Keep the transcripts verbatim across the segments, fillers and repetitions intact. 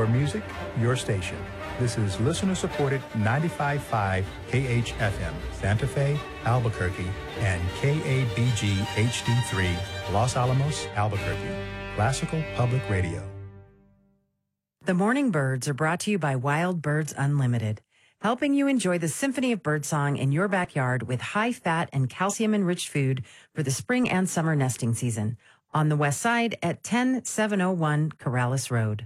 Your music, your station. This is listener-supported ninety-five point five K H F M, Santa Fe, Albuquerque, and K A B G H D three, Los Alamos, Albuquerque. Classical Public Radio. The Morning Birds are brought to you by Wild Birds Unlimited, helping you enjoy the symphony of birdsong in your backyard with high-fat and calcium-enriched food for the spring and summer nesting season. On the west side at ten seven oh one Corrales Road.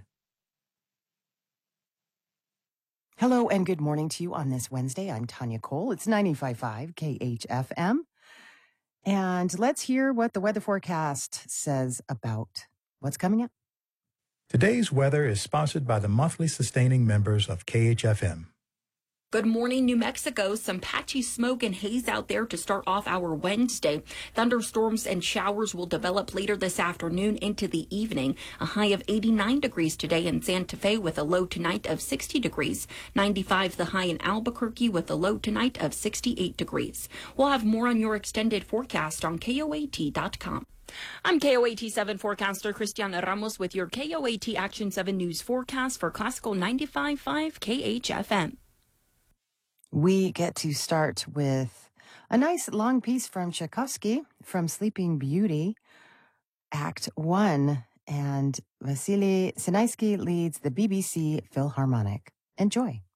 Hello and good morning to you on this Wednesday. I'm Tanya Cole. It's ninety-five point five K H F M. And let's hear what the weather forecast says about what's coming up. Today's weather is sponsored by the monthly sustaining members of K H F M. Good morning, New Mexico. Some patchy smoke and haze out there to start off our Wednesday. Thunderstorms and showers will develop later this afternoon into the evening. A high of eighty-nine degrees today in Santa Fe with a low tonight of sixty degrees. ninety-five the high in Albuquerque with a low tonight of sixty-eight degrees. We'll have more on your extended forecast on K O A T dot com. I'm K O A T seven forecaster Cristiana Ramos with your K O A T Action seven News forecast for Classical ninety-five point five K H F M. We get to start with a nice long piece from Tchaikovsky from Sleeping Beauty, Act One, and Vasily Sinaisky leads the B B C Philharmonic. Enjoy.